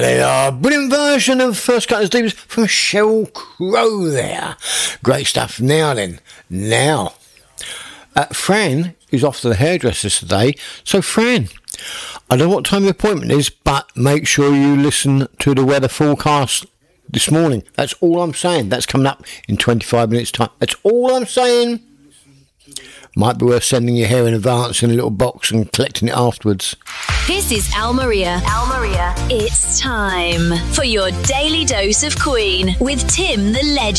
They are brilliant version of First Cut as Deepest from Sheryl Crow there. Great stuff. Now then, Fran is off to the hairdressers today. So Fran, I don't know what time your appointment is, but make sure you listen to the weather forecast this morning. That's all I'm saying. That's coming up in 25 minutes time. That's all I'm saying. Might be worth sending your hair in advance in a little box and collecting it afterwards. This is Al Maria. Al Maria. It's time for your daily dose of Queen with Tim the Legend.